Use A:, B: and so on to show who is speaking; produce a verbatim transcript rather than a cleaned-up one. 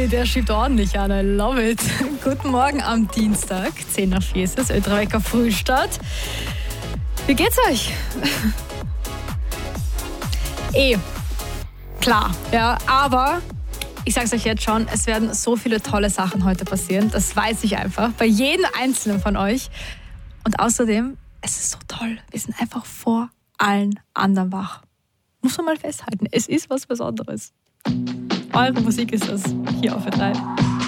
A: der schiebt ordentlich an. I love it. Guten Morgen am Dienstag, zehn nach vier ist es, Österreicher Frühstart. Wie geht's euch? eh, klar, ja, aber ich sag's euch jetzt schon, es werden so viele tolle Sachen heute passieren. Das weiß ich einfach, bei jedem Einzelnen von euch. Und außerdem, es ist so toll, wir sind einfach vor allen anderen wach. Muss man mal festhalten, es ist was Besonderes. Eure Musik ist das, hier auf der drei.